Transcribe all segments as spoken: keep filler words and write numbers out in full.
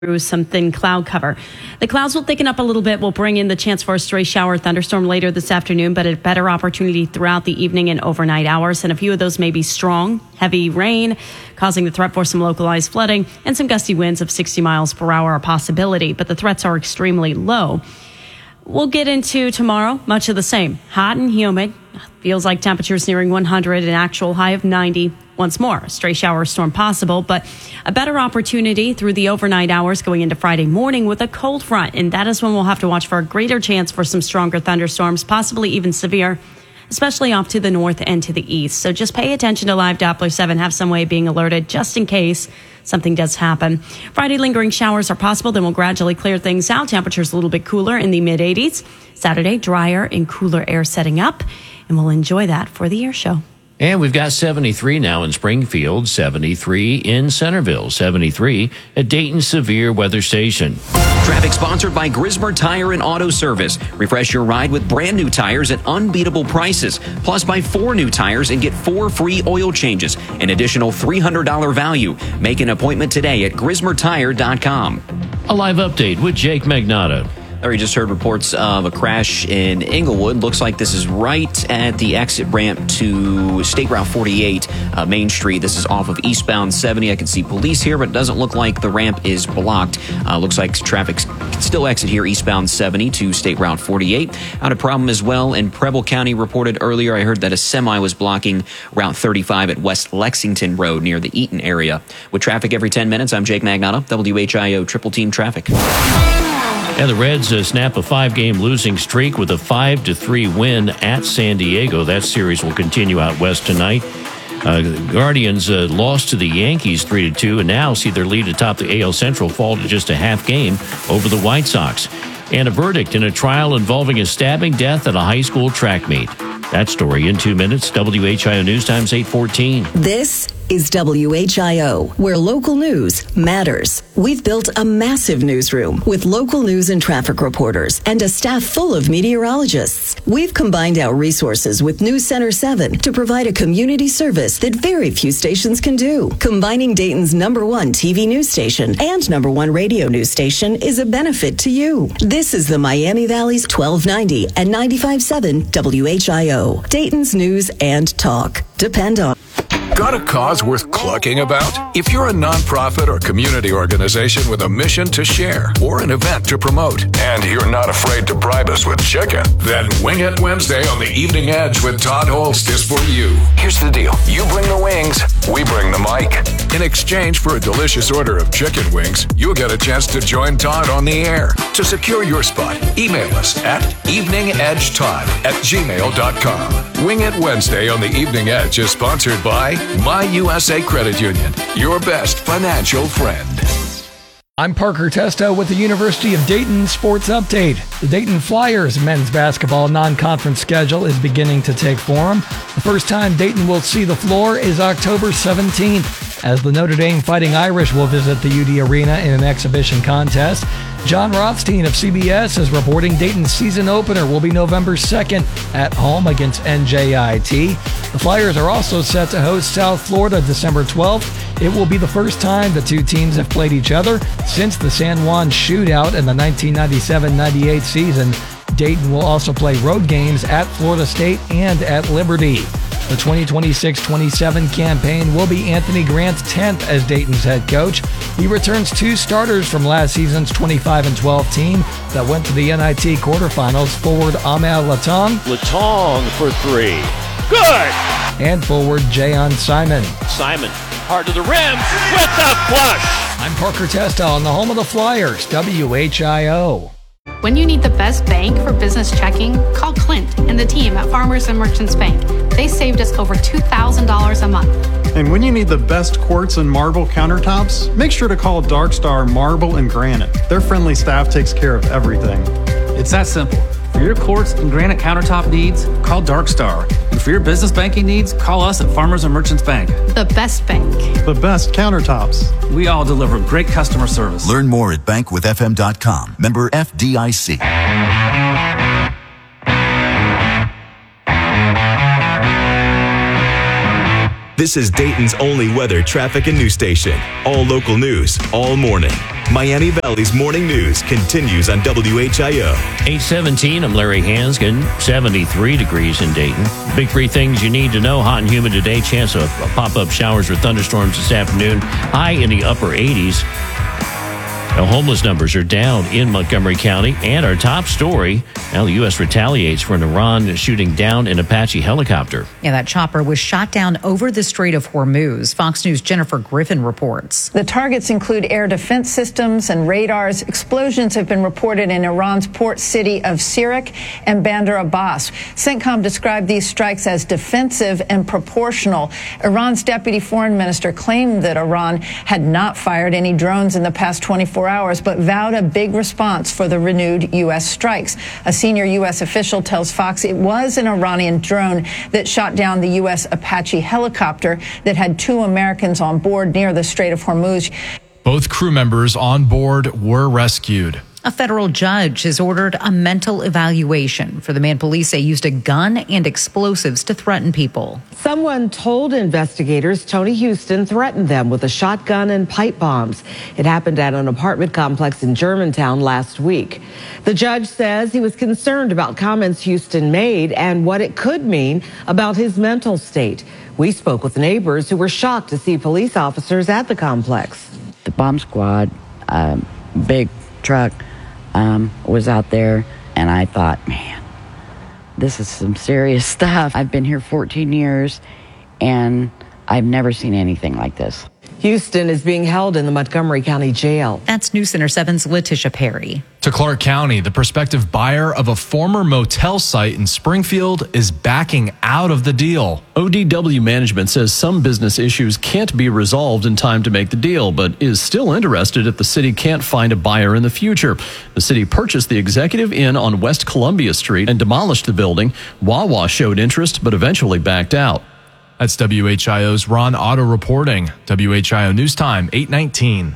through some thin cloud cover. The clouds will thicken up a little bit. We'll bring in the chance for a stray shower thunderstorm later this afternoon, but a better opportunity throughout the evening and overnight hours. And a few of those may be strong, heavy rain, causing the threat for some localized flooding, and some gusty winds of sixty miles per hour are a possibility, but the threats are extremely low. We'll get into tomorrow, much of the same. Hot and humid. Feels like temperatures nearing one hundred, an actual high of ninety. Once more, a stray shower storm possible, but a better opportunity through the overnight hours going into Friday morning with a cold front. And that is when we'll have to watch for a greater chance for some stronger thunderstorms, possibly even severe, especially off to the north and to the east. So just pay attention to Live Doppler seven. Have some way of being alerted just in case something does happen. Friday, lingering showers are possible. Then we'll gradually clear things out. Temperatures a little bit cooler in the mid eighties. Saturday, drier and cooler air setting up. And we'll enjoy that for the air show. And we've got seventy-three now in Springfield, seventy-three in Centerville, seventy-three at Dayton Severe Weather Station. Traffic sponsored by Grismer Tire and Auto Service. Refresh your ride with brand new tires at unbeatable prices. Plus, buy four new tires and get four free oil changes. An additional three hundred dollars value. Make an appointment today at grismer tire dot com. A live update with Jake Magnotta. We just heard reports of a crash in Inglewood. Looks like this is right at the exit ramp to State Route forty-eight, uh, Main Street. This is off of eastbound seventy. I can see police here, but it doesn't look like the ramp is blocked. Uh, looks like traffic can still exit here eastbound seventy to State Route forty-eight. Had a problem as well in Preble County. Reported earlier, I heard that a semi was blocking Route thirty-five at West Lexington Road near the Eaton area. With traffic every ten minutes, I'm Jake Magnotta, W H I O Triple Team Traffic. And the Reds uh, snap a five-game losing streak with a five to three win at San Diego. That series will continue out west tonight. Uh, the Guardians uh, lost to the Yankees three to two and now see their lead atop the A L Central fall to just a half game over the White Sox. And a verdict in a trial involving a stabbing death at a high school track meet. That story in two minutes. W H I O News Times eight fourteen. This is W H I O, where local news matters. We've built a massive newsroom with local news and traffic reporters and a staff full of meteorologists. We've combined our resources with News Center seven to provide a community service that very few stations can do. Combining Dayton's number one T V news station and number one radio news station is a benefit to you. This is the Miami Valley's twelve ninety and ninety-five point seven W H I O. Dayton's news and talk. Depend on. Got a cause worth clucking about? If you're a nonprofit or community organization with a mission to share or an event to promote, and you're not afraid to bribe us with chicken, then Wing It Wednesday on the Evening Edge with Todd Holst is for you. Here's the deal. You bring the wings, we bring the mic. In exchange for a delicious order of chicken wings, you'll get a chance to join Todd on the air. To secure your spot, email us at eveningedgetodd at gmail dot com. Wing It Wednesday on the Evening Edge is sponsored by My U S A Credit Union, your best financial friend. I'm Parker Testo with the University of Dayton Sports Update. The Dayton Flyers men's basketball non-conference schedule is beginning to take form. The first time Dayton will see the floor is October seventeenth, as the Notre Dame Fighting Irish will visit the U D Arena in an exhibition contest. John Rothstein of C B S is reporting Dayton's season opener will be November second at home against N J I T. The Flyers are also set to host South Florida December twelfth. It will be the first time the two teams have played each other since the San Juan shootout in the nineteen ninety-seven ninety-eight season. Dayton will also play road games at Florida State and at Liberty. The twenty twenty-six twenty-seven campaign will be Anthony Grant's tenth as Dayton's head coach. He returns two starters from last season's twenty-five and twelve team that went to the N I T quarterfinals. Forward Amal Latong. Latong for three. Good! And forward Jayon Simon. Simon, hard to the rim with the flush. I'm Parker Testo on the home of the Flyers, W H I O. When you need the best bank for business checking, call Clint and the team at Farmers and Merchants Bank. They saved us over two thousand dollars a month. And when you need the best quartz and marble countertops, make sure to call Dark Star Marble and Granite. Their friendly staff takes care of everything. It's that simple. For your quartz and granite countertop needs, call Dark Star. And for your business banking needs, call us at Farmers and Merchants Bank. The best bank. The best countertops. We all deliver great customer service. Learn more at bank with f m dot com. Member F D I C. This is Dayton's only weather, traffic, and news station. All local news, all morning. Miami Valley's Morning News continues on W H I O. eight seventeen, I'm Larry Hansgen, seventy-three degrees in Dayton. Big three things you need to know. Hot and humid today. Chance of pop-up showers or thunderstorms this afternoon. High in the upper eighties. Now, homeless numbers are down in Montgomery County. And our top story, now the U S retaliates for an Iran shooting down an Apache helicopter. Yeah, that chopper was shot down over the Strait of Hormuz. Fox News' Jennifer Griffin reports. The targets include air defense systems and radars. Explosions have been reported in Iran's port city of Sirak and Bandar Abbas. CENTCOM described these strikes as defensive and proportional. Iran's deputy foreign minister claimed that Iran had not fired any drones in the past twenty-four hours, but vowed a big response for the renewed U S strikes. A senior U S official tells Fox it was an Iranian drone that shot down the U S Apache helicopter that had two Americans on board near the Strait of Hormuz. Both crew members on board were rescued. A federal judge has ordered a mental evaluation for the man police say used a gun and explosives to threaten people. Someone told investigators Tony Houston threatened them with a shotgun and pipe bombs. It happened at an apartment complex in Germantown last week. The judge says he was concerned about comments Houston made and what it could mean about his mental state. We spoke with neighbors who were shocked to see police officers at the complex. The bomb squad, um, big truck, um, was out there, and I thought, man, this is some serious stuff. I've been here fourteen years, and I've never seen anything like this. Houston is being held in the Montgomery County Jail. That's News Center seven's Letitia Perry. To Clark County, the prospective buyer of a former motel site in Springfield is backing out of the deal. O D W management says some business issues can't be resolved in time to make the deal, but is still interested if the city can't find a buyer in the future. The city purchased the Executive Inn on West Columbia Street and demolished the building. Wawa showed interest, but eventually backed out. That's W H I O's Ron Otto reporting. W H I O News Time, eight nineteen.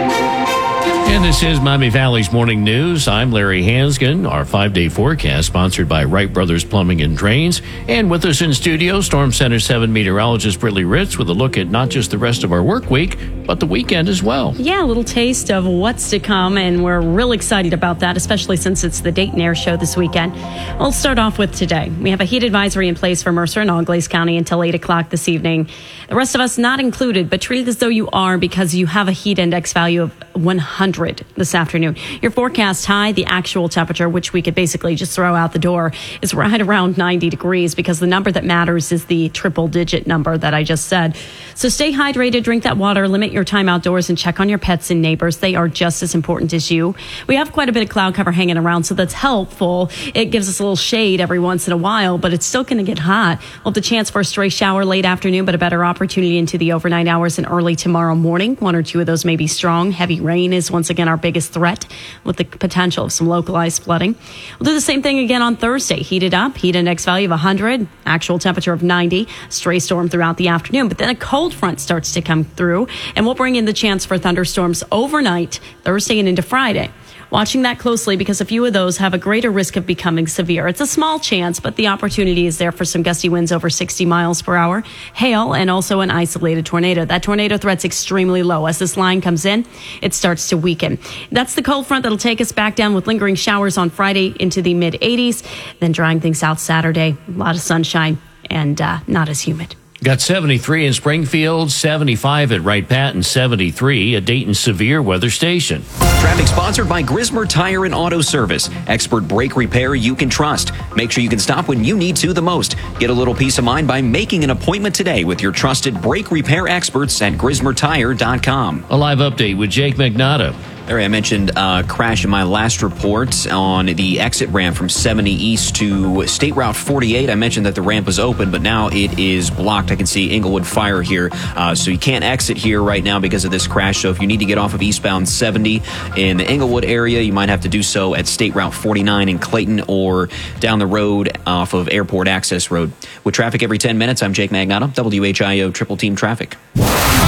And this is Miami Valley's Morning News. I'm Larry Hansgen. Our five-day forecast sponsored by Wright Brothers Plumbing and Drains. And with us in studio, Storm Center seven meteorologist Brittany Ritz with a look at not just the rest of our work week, but the weekend as well. Yeah, a little taste of what's to come, and we're real excited about that, especially since it's the Dayton Air Show this weekend. We'll start off with today. We have a heat advisory in place for Mercer and Auglaize County until eight o'clock this evening. The rest of us not included, but treat it as though you are because you have a heat index value of one hundred this afternoon. Your forecast high, the actual temperature, which we could basically just throw out the door, is right around ninety degrees because the number that matters is the triple digit number that I just said. So stay hydrated, drink that water, limit your time outdoors, and check on your pets and neighbors. They are just as important as you. We have quite a bit of cloud cover hanging around, so that's helpful. It gives us a little shade every once in a while, but it's still going to get hot. We'll have the chance for a stray shower late afternoon, but a better opportunity into the overnight hours and early tomorrow morning. One or two of those may be strong. Heavy rain is once again our biggest threat with the potential of some localized flooding. We'll do the same thing again on Thursday. Heated up, heat index value of one hundred, actual temperature of ninety, stray storm throughout the afternoon. But then a cold front starts to come through, and we'll bring in the chance for thunderstorms overnight, Thursday and into Friday. Watching that closely because a few of those have a greater risk of becoming severe. It's a small chance, but the opportunity is there for some gusty winds over sixty miles per hour, hail, and also an isolated tornado. That tornado threat's extremely low. As this line comes in, it starts to weaken. That's the cold front that'll take us back down with lingering showers on Friday into the mid eighties, then drying things out Saturday. A lot of sunshine and uh, not as humid. Got seventy-three in Springfield, seventy-five at Wright Pat, and seventy-three at Dayton Severe Weather Station. Traffic sponsored by Grismer Tire and Auto Service. Expert brake repair you can trust. Make sure you can stop when you need to the most. Get a little peace of mind by making an appointment today with your trusted brake repair experts at grismer tire dot com. A live update with Jake Magnotta. Larry, I mentioned a crash in my last report on the exit ramp from seventy East to State Route forty-eight. I mentioned that the ramp was open, but now it is blocked. I can see Inglewood Fire here. Uh, so you can't exit here right now because of this crash. So if you need to get off of eastbound seventy in the Inglewood area, you might have to do so at State Route forty-nine in Clayton or down the road off of Airport Access Road. With traffic every ten minutes, I'm Jake Magnotta, W H I O Triple Team Traffic.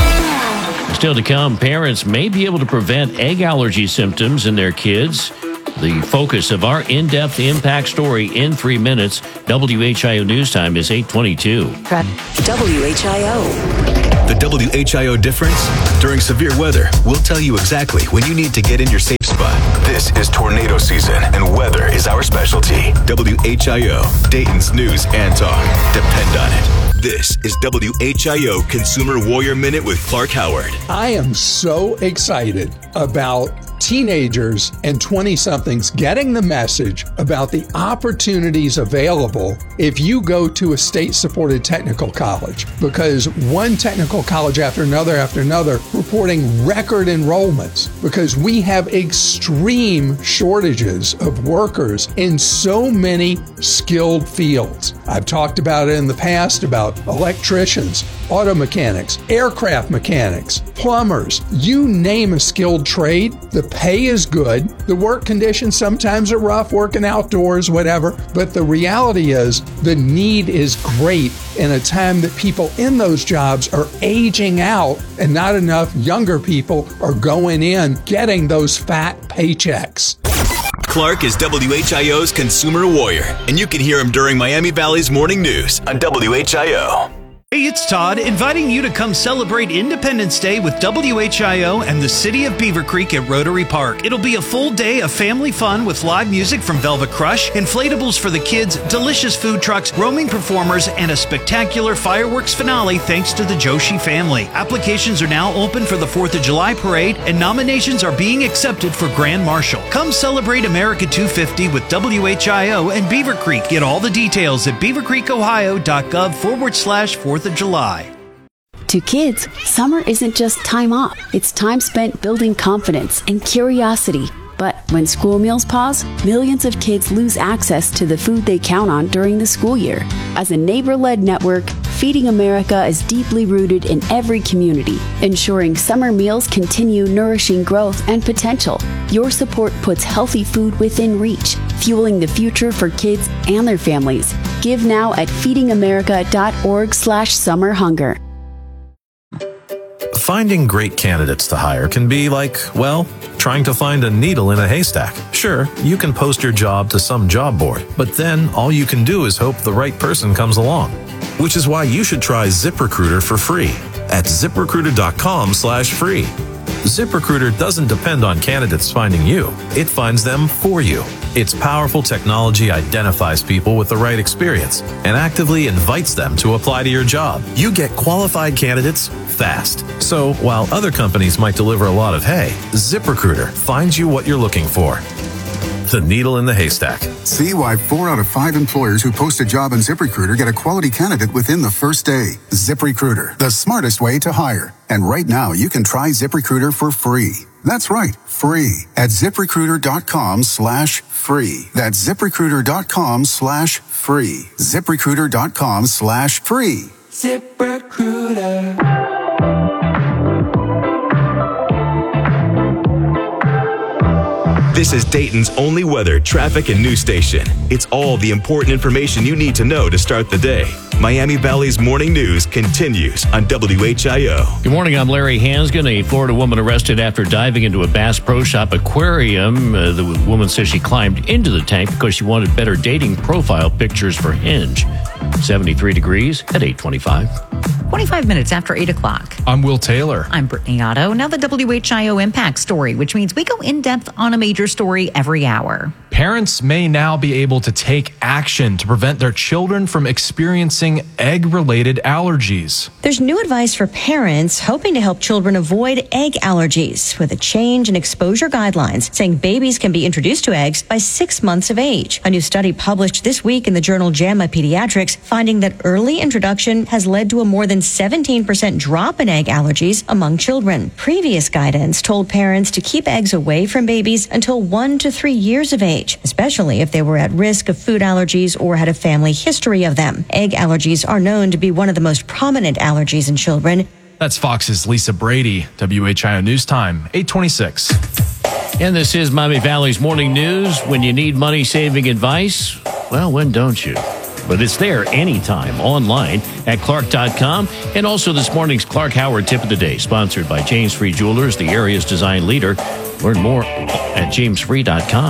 Still to come, parents may be able to prevent egg allergy symptoms in their kids The focus of our in-depth impact story in three minutes. W H I O News Time is eight twenty-two. W H I O. The W H I O difference? During severe weather, we'll tell you exactly when you need to get in your safe spot. This is tornado season, and weather is our specialty. W H I O, Dayton's news and talk. Depend on it. This is W H I O Consumer Warrior Minute with Clark Howard. I am so excited about teenagers and twenty-somethings getting the message about the opportunities available if you go to a state-supported technical college, because one technical college after another after another reporting record enrollments, because we have extreme shortages of workers in so many skilled fields. I've talked about it in the past about electricians, auto mechanics, aircraft mechanics, plumbers, you name a skilled trade. The pay is good. The work conditions sometimes are rough, working outdoors, whatever. But the reality is the need is great in a time that people in those jobs are aging out and not enough younger people are going in getting those fat paychecks. Clark is W H I O's Consumer Warrior, and you can hear him during Miami Valley's Morning News on W H I O. Hey, it's Todd, inviting you to come celebrate Independence Day with W H I O and the City of Beaver Creek at Rotary Park. It'll be a full day of family fun with live music from Velvet Crush, inflatables for the kids, delicious food trucks, roaming performers, and a spectacular fireworks finale thanks to the Joshi family. Applications are now open for the fourth of July parade, and nominations are being accepted for Grand Marshal. Come celebrate America two fifty with W H I O and Beaver Creek. Get all the details at beavercreekohio.gov forward slash fourth of July. To kids, summer isn't just time off. It's time spent building confidence and curiosity. But when school meals pause, millions of kids lose access to the food they count on during the school year. As a neighbor-led network, Feeding America is deeply rooted in every community, ensuring summer meals continue nourishing growth and potential. Your support puts healthy food within reach, fueling the future for kids and their families. Give now at feedingamerica.org slash summer hunger. Finding great candidates to hire can be like, well, trying to find a needle in a haystack. Sure, you can post your job to some job board, but then all you can do is hope the right person comes along. Which is why you should try ZipRecruiter for free at ziprecruiter.com slash free. ZipRecruiter doesn't depend on candidates finding you. It finds them for you. Its powerful technology identifies people with the right experience and actively invites them to apply to your job. You get qualified candidates fast. So while other companies might deliver a lot of hay, ZipRecruiter finds you what you're looking for. The needle in the haystack. See why four out of five employers who post a job on ZipRecruiter get a quality candidate within the first day. ZipRecruiter, the smartest way to hire. And right now, you can try ZipRecruiter for free. That's right, free at ZipRecruiter.com slash free. That's ZipRecruiter.com slash free. ZipRecruiter.com slash free. ZipRecruiter. This is Dayton's only weather, traffic, and news station. It's all the important information you need to know to start the day. Miami Valley's Morning News continues on W H I O. Good morning, I'm Larry Hansgen. A Florida woman arrested after diving into a Bass Pro Shop aquarium. Uh, the woman says she climbed into the tank because she wanted better dating profile pictures for Hinge. seventy-three degrees at eight twenty-five. twenty-five minutes after eight o'clock. I'm Will Taylor. I'm Brittany Otto. Now the W H I O Impact Story, which means we go in depth on a major story every hour. Parents may now be able to take action to prevent their children from experiencing egg-related allergies. There's new advice for parents hoping to help children avoid egg allergies with a change in exposure guidelines saying babies can be introduced to eggs by six months of age. A new study published this week in the journal JAMA Pediatrics finding that early introduction has led to a more than seventeen percent drop in egg allergies among children. Previous guidance told parents to keep eggs away from babies until one to three years of age, especially if they were at risk of food allergies or had a family history of them. Egg allergies are known to be one of the most prominent allergies in children. That's Fox's Lisa Brady. W H I O News Time, eight twenty-six. And this is Miami Valley's Morning News. When you need money-saving advice, well, when don't you? But it's there anytime online at clark dot com. And also this morning's Clark Howard Tip of the Day, sponsored by James Free Jewelers, the area's design leader. Learn more at james free dot com.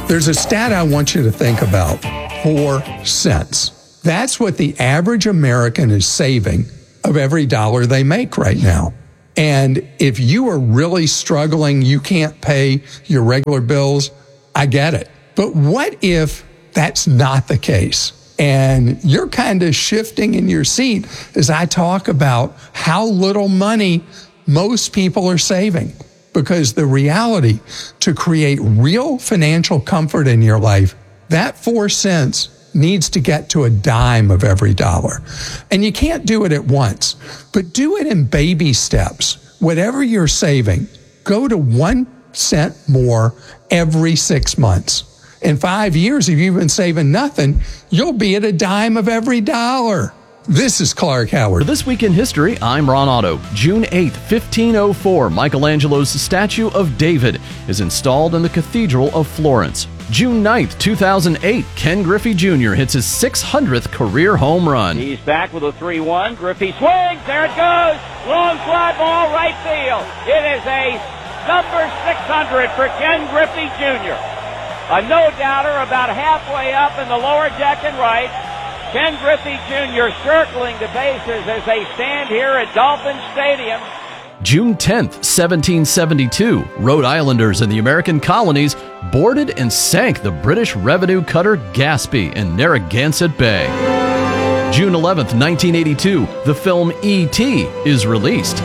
There's a stat I want you to think about. Four cents. That's what the average American is saving of every dollar they make right now. And if you are really struggling, you can't pay your regular bills, I get it. But what if that's not the case? And you're kind of shifting in your seat as I talk about how little money most people are saving. Because the reality, to create real financial comfort in your life, that four cents needs to get to a dime of every dollar. And you can't do it at once, but do it in baby steps. Whatever you're saving, go to one cent more every six months. In five years, if you've been saving nothing, you'll be at a dime of every dollar. This is Clark Howard. For This Week in History, I'm Ron Otto. June eighth, fifteen oh four, Michelangelo's statue of David is installed in the Cathedral of Florence. June ninth, two thousand eight, Ken Griffey Junior hits his six hundredth career home run. He's back with a three one. Griffey swings. There it goes. Long fly ball, right field. It is a number six hundred for Ken Griffey Junior A no-doubter about halfway up in the lower deck and right. Ken Griffey Junior circling the bases as they stand here at Dolphin Stadium. June tenth, seventeen seventy-two, Rhode Islanders in the American colonies boarded and sank the British revenue cutter Gaspee in Narragansett Bay. June eleventh, nineteen eighty-two, the film E T is released.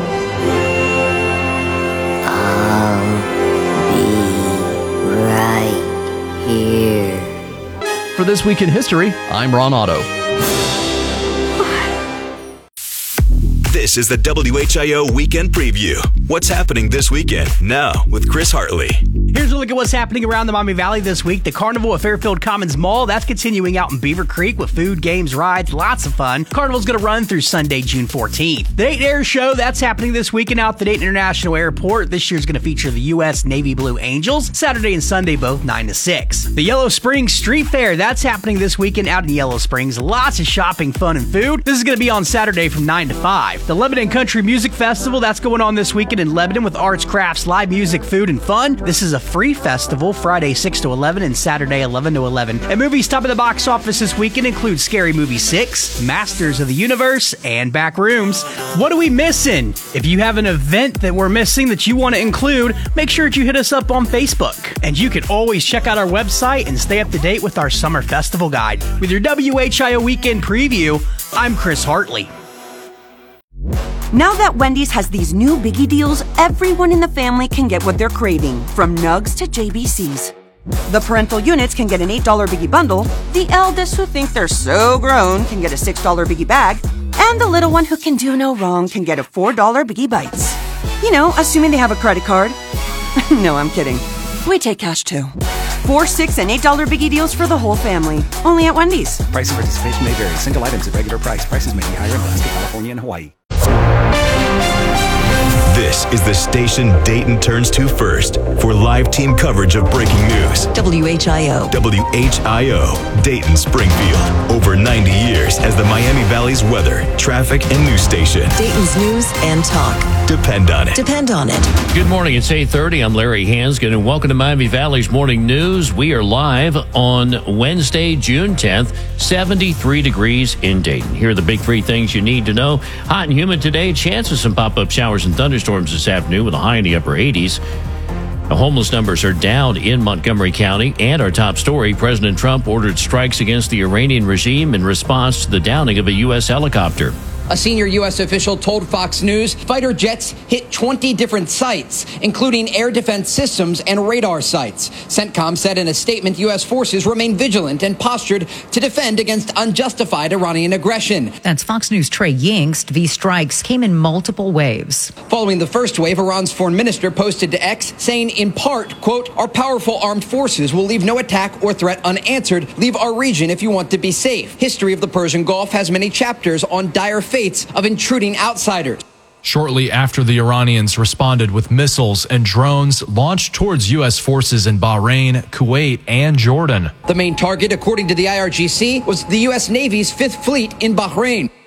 I'll be right here. For This Week in History, I'm Ron Otto. This is the W H I O Weekend Preview. What's happening this weekend? Now with Chris Hartley. Here's a look at what's happening around the Miami Valley this week. The Carnival at Fairfield Commons Mall, that's continuing out in Beaver Creek with food, games, rides, lots of fun. Carnival's going to run through Sunday, June fourteenth. The Dayton Air Show, that's happening this weekend out at the Dayton International Airport. This year's going to feature the U S Navy Blue Angels, Saturday and Sunday both nine to six. The Yellow Springs Street Fair, that's happening this weekend out in Yellow Springs. Lots of shopping, fun, and food. This is going to be on Saturday from nine to five. The Lebanon Country Music Festival, that's going on this weekend in Lebanon with arts, crafts, live music, food, and fun. This is a free festival, Friday six to eleven and Saturday eleven to eleven. And movies top of the box office this weekend include Scary Movie six, Masters of the Universe, and Backrooms. What are we missing? If you have an event that we're missing that you want to include, make sure that you hit us up on Facebook. And you can always check out our website and stay up to date with our summer festival guide. With your W H I O Weekend Preview, I'm Chris Hartley. Now that Wendy's has these new biggie deals, everyone in the family can get what they're craving, from nugs to J B Cs. The parental units can get an eight dollar biggie bundle, the eldest who think they're so grown can get a six dollar biggie bag, and the little one who can do no wrong can get a four dollar biggie bites. You know, assuming they have a credit card. No, I'm kidding. We take cash too. Four, six, and eight dollar biggie deals for the whole family. Only at Wendy's. Price and participation may vary. Single items at regular price. Prices may be higher in Alaska, California, and Hawaii. This is the station Dayton turns to first for live team coverage of breaking news. W H I O. W H I O, Dayton Springfield. Over ninety years as the Miami Valley's weather, traffic, and news station. Dayton's news and talk. Depend on it. Depend on it. Good morning. It's eight thirty. I'm Larry Hansgen, and welcome to Miami Valley's Morning News. We are live on Wednesday, June tenth, seventy-three degrees in Dayton. Here are the big three things you need to know. Hot and humid today. Chance of some pop-up showers and thunderstorms this afternoon with a high in the upper eighties. The homeless numbers are down in Montgomery County. And our top story, President Trump ordered strikes against the Iranian regime in response to the downing of a U S helicopter. A senior U S official told Fox News fighter jets hit twenty different sites, including air defense systems and radar sites. CENTCOM said in a statement U S forces remain vigilant and postured to defend against unjustified Iranian aggression. That's Fox News' Trey Yingst. These strikes came in multiple waves. Following the first wave, Iran's foreign minister posted to X saying in part, quote, "Our powerful armed forces will leave no attack or threat unanswered. Leave our region if you want to be safe." History of the Persian Gulf has many chapters on dire fates of intruding outsiders. Shortly after the Iranians responded with missiles and drones launched towards U S forces in Bahrain, Kuwait, and Jordan. The main target, according to the I R G C, was the U S Navy's Fifth Fleet in Bahrain.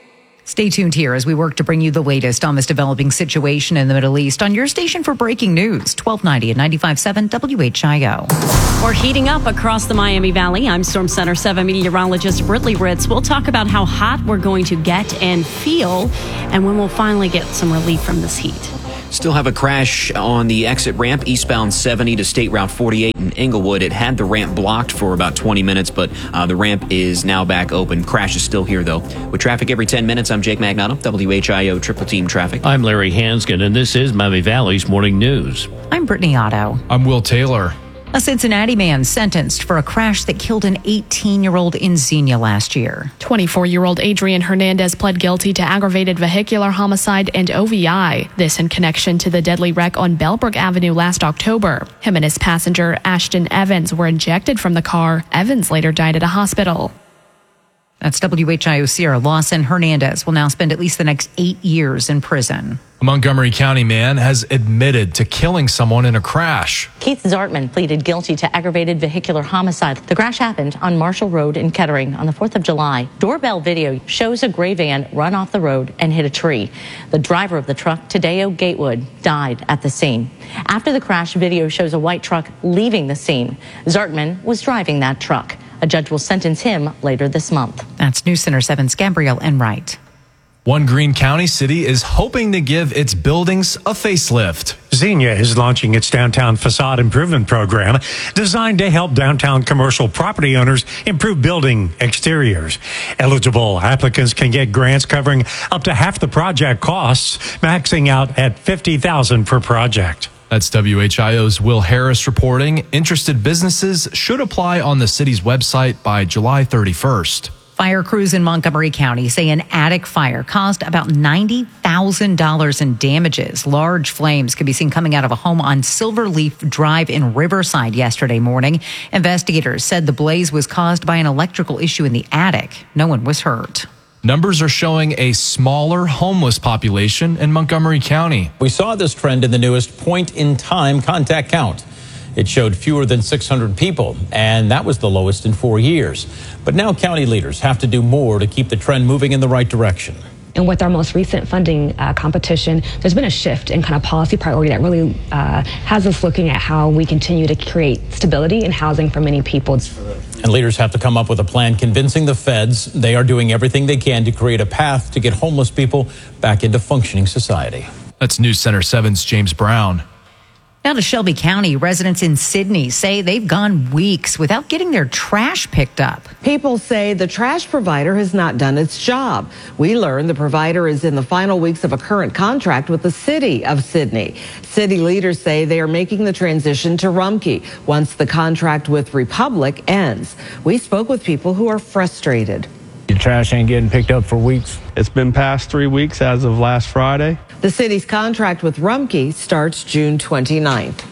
Stay tuned here as we work to bring you the latest on this developing situation in the Middle East on your station for breaking news, twelve ninety and ninety-five point seven W H I O. We're heating up across the Miami Valley. I'm Storm Center seven meteorologist Britley Ritz. We'll talk about how hot we're going to get and feel and when we'll finally get some relief from this heat. Still have a crash on the exit ramp eastbound seventy to State Route forty-eight in Inglewood. It had the ramp blocked for about twenty minutes, but uh, the ramp is now back open. Crash is still here, though. With traffic every ten minutes, I'm Jake Magnato, W H I O Triple Team Traffic. I'm Larry Hanskin, and this is Miami Valley's Morning News. I'm Brittany Otto. I'm Will Taylor. A Cincinnati man sentenced for a crash that killed an eighteen-year-old in Xenia last year. twenty-four-year-old Adrian Hernandez pled guilty to aggravated vehicular homicide and O V I. This in connection to the deadly wreck on Bellbrook Avenue last October. Him and his passenger, Ashton Evans, were ejected from the car. Evans later died at a hospital. That's W H I O Sierra Lawson. Hernandez will now spend at least the next eight years in prison. A Montgomery County man has admitted to killing someone in a crash. Keith Zartman pleaded guilty to aggravated vehicular homicide. The crash happened on Marshall Road in Kettering on the fourth of July. Doorbell video shows a gray van run off the road and hit a tree. The driver of the truck, Tadeo Gatewood, died at the scene. After the crash, video shows a white truck leaving the scene. Zartman was driving that truck. A judge will sentence him later this month. That's News Center seven's Gabrielle Enright. One Greene County city is hoping to give its buildings a facelift. Xenia is launching its downtown facade improvement program designed to help downtown commercial property owners improve building exteriors. Eligible applicants can get grants covering up to half the project costs, maxing out at fifty thousand dollars per project. That's W H I O's Will Harris reporting. Interested businesses should apply on the city's website by July thirty-first. Fire crews in Montgomery County say an attic fire caused about ninety thousand dollars in damages. Large flames could be seen coming out of a home on Silverleaf Drive in Riverside yesterday morning. Investigators said the blaze was caused by an electrical issue in the attic. No one was hurt. Numbers are showing a smaller homeless population in Montgomery County. We saw this trend in the newest point-in-time contact count. It showed fewer than six hundred people, and that was the lowest in four years. But now county leaders have to do more to keep the trend moving in the right direction. And with our most recent funding uh, competition, there's been a shift in kind of policy priority that really uh, has us looking at how we continue to create stability and housing for many people. And leaders have to come up with a plan convincing the feds they are doing everything they can to create a path to get homeless people back into functioning society. That's News Center seven's James Brown. Now to Shelby County, residents in Sydney say they've gone weeks without getting their trash picked up. People say the trash provider has not done its job. We learned the provider is in the final weeks of a current contract with the city of Sydney. City leaders say they are making the transition to Rumpke once the contract with Republic ends. We spoke with people who are frustrated. Your trash ain't getting picked up for weeks. It's been past three weeks as of last Friday. The city's contract with Rumpke starts June twenty-ninth.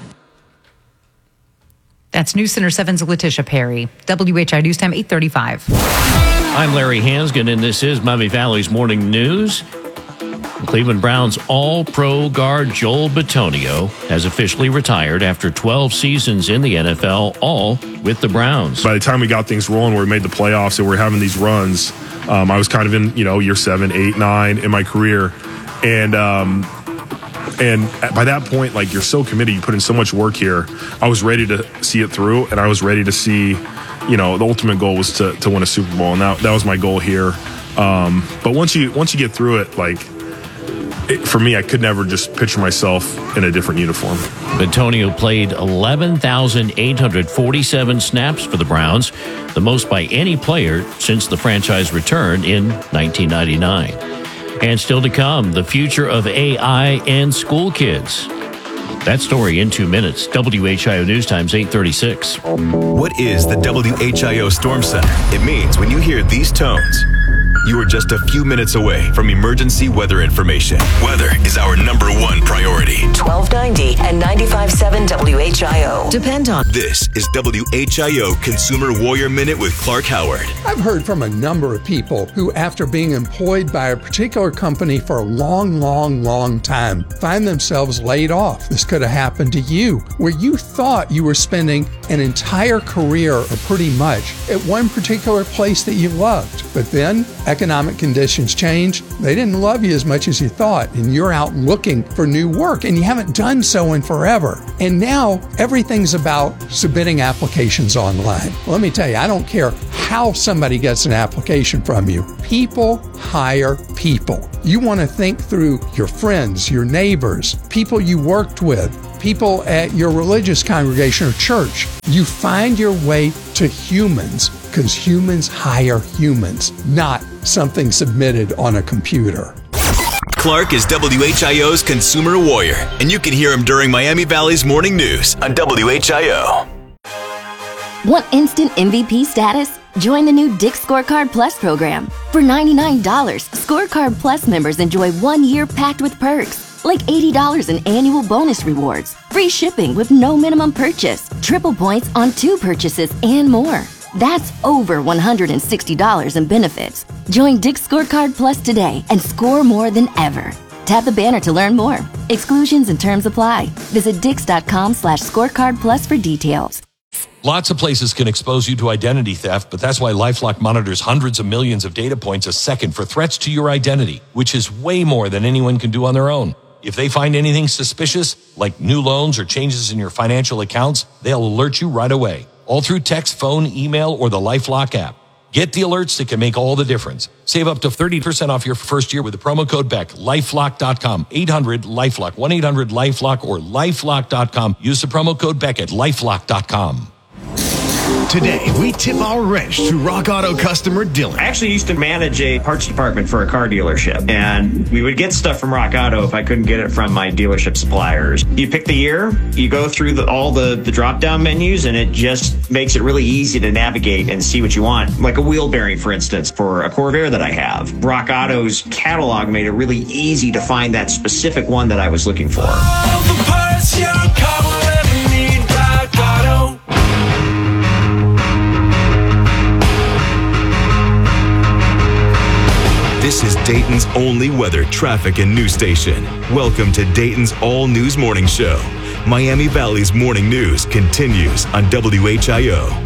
That's News Center seven's Letitia Perry. W H I News Time eight thirty-five. I'm Larry Hanskin, and this is Miami Valley's Morning News. Cleveland Browns All-Pro guard Joel Bitonio has officially retired after twelve seasons in the N F L, all with the Browns. By the time we got things rolling, where we made the playoffs and we're having these runs, um, I was kind of in, you know, year seven, eight, nine in my career. And um, and by that point, like, you're so committed, you put in so much work here. I was ready to see it through, and I was ready to see, you know, the ultimate goal was to, to win a Super Bowl, and that, that was my goal here. Um, but once you once you get through it, like, it, for me, I could never just picture myself in a different uniform. Bitonio played eleven thousand eight hundred forty-seven snaps for the Browns, the most by any player since the franchise return in nineteen ninety-nine. And still to come, the future of A I and school kids. That story in two minutes. W H I O News Times eight thirty-six. What is the W H I O Storm Center? It means when you hear these tones, you are just a few minutes away from emergency weather information. Weather is our number one priority. twelve ninety and ninety-five point seven W H I O. Depend on. This is W H I O Consumer Warrior Minute with Clark Howard. I've heard from a number of people who, after being employed by a particular company for a long, long, long time, find themselves laid off. This could have happened to you, where you thought you were spending an entire career, or pretty much, at one particular place that you loved. But then, economic conditions change, they didn't love you as much as you thought, and you're out looking for new work, and you haven't done so in forever. And now everything's about submitting applications online. Let me tell you, I don't care how somebody gets an application from you. People hire people. You want to think through your friends, your neighbors, people you worked with, people at your religious congregation or church. You find your way to humans because humans hire humans, not something submitted on a computer. Clark is W H I O's consumer warrior, and you can hear him during Miami Valley's morning news on W H I O. Want instant M V P status? Join the new Dick's Scorecard Plus program. For ninety-nine dollars, Scorecard Plus members enjoy one year packed with perks, like eighty dollars in annual bonus rewards, free shipping with no minimum purchase, triple points on two purchases, and more. That's over one hundred sixty dollars in benefits. Join Dick's Scorecard Plus today and score more than ever. Tap the banner to learn more. Exclusions and terms apply. Visit dix.com slash scorecard plus for details. Lots of places can expose you to identity theft, but that's why LifeLock monitors hundreds of millions of data points a second for threats to your identity, which is way more than anyone can do on their own. If they find anything suspicious, like new loans or changes in your financial accounts, they'll alert you right away, all through text, phone, email, or the LifeLock app. Get the alerts that can make all the difference. Save up to thirty percent off your first year with the promo code Beck. LifeLock dot com, eight hundred LifeLock, one eight hundred LifeLock, or LifeLock dot com. Use the promo code Beck at LifeLock dot com. Today, we tip our wrench to Rock Auto customer Dylan. I actually used to manage a parts department for a car dealership, and we would get stuff from Rock Auto if I couldn't get it from my dealership suppliers. You pick the year, you go through the, all the, the drop-down menus, and it just makes it really easy to navigate and see what you want. Like a wheel bearing, for instance, for a Corvair that I have. Rock Auto's catalog made it really easy to find that specific one that I was looking for. All the parts your car will ever need, Rock Auto. This is Dayton's only weather, traffic, and news station. Welcome to Dayton's All News Morning Show. Miami Valley's morning news continues on W H I O.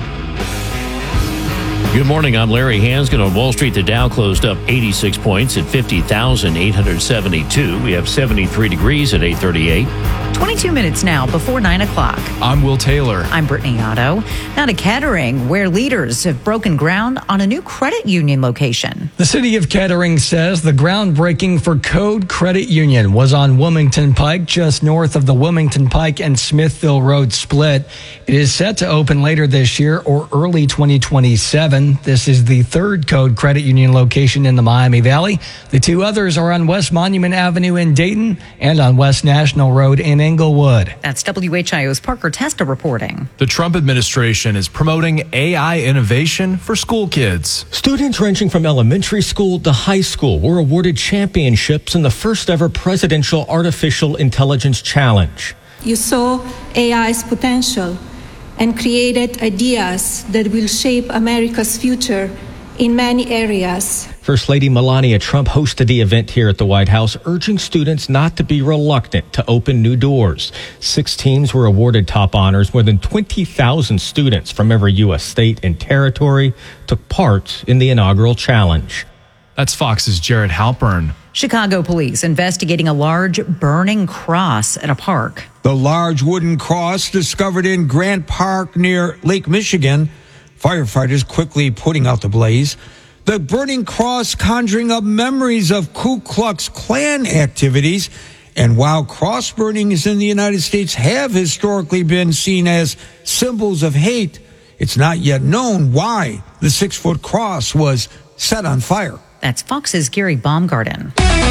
Good morning. I'm Larry Hansgen. On Wall Street, the Dow closed up eighty-six points at fifty thousand eight hundred seventy-two. We have seventy-three degrees at eight thirty-eight. twenty-two minutes now before nine o'clock. I'm Will Taylor. I'm Brittany Otto. Now to Kettering, where leaders have broken ground on a new credit union location. The city of Kettering says the groundbreaking for Code Credit Union was on Wilmington Pike, just north of the Wilmington Pike and Smithville Road split. It is set to open later this year or early twenty twenty-seven. This is the third Code Credit Union location in the Miami Valley. The two others are on West Monument Avenue in Dayton and on West National Road in Englewood. That's W H I O's Parker Testa reporting. The Trump administration is promoting A I innovation for school kids. Students ranging from elementary school to high school were awarded championships in the first ever Presidential Artificial Intelligence Challenge. You saw A I's potential and created ideas that will shape America's future in many areas. First Lady Melania Trump hosted the event here at the White House, urging students not to be reluctant to open new doors. Six teams were awarded top honors. More than twenty thousand students from every U S state and territory took part in the inaugural challenge. That's Fox's Jared Halpern. Chicago police investigating a large burning cross at a park. The large wooden cross discovered in Grant Park near Lake Michigan. Firefighters quickly putting out the blaze. The burning cross conjuring up memories of Ku Klux Klan activities. And while cross burnings in the United States have historically been seen as symbols of hate, it's not yet known why the six-foot cross was set on fire. That's Fox's Gary Baumgarten.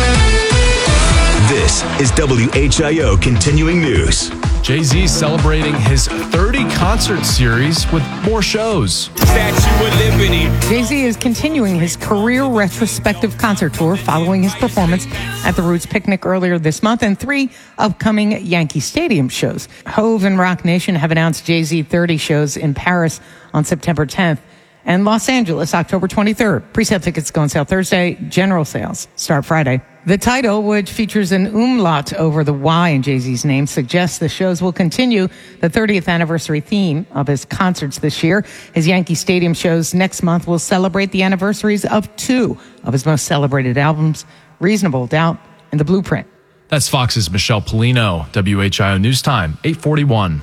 This is W H I O Continuing News. Jay-Z celebrating his thirty concert series with more shows. Statue of Liberty. Jay-Z is continuing his career retrospective concert tour following his performance at the Roots Picnic earlier this month and three upcoming Yankee Stadium shows. Hove and Roc Nation have announced Jay-Z thirty shows in Paris on September tenth. And Los Angeles, October twenty-third. Pre-sale tickets go on sale Thursday. General sales start Friday. The title, which features an umlaut over the Y in Jay-Z's name, suggests the shows will continue the thirtieth anniversary theme of his concerts this year. His Yankee Stadium shows next month will celebrate the anniversaries of two of his most celebrated albums, Reasonable Doubt and The Blueprint. That's Fox's Michelle Polino. W H I O News Time, eight forty-one.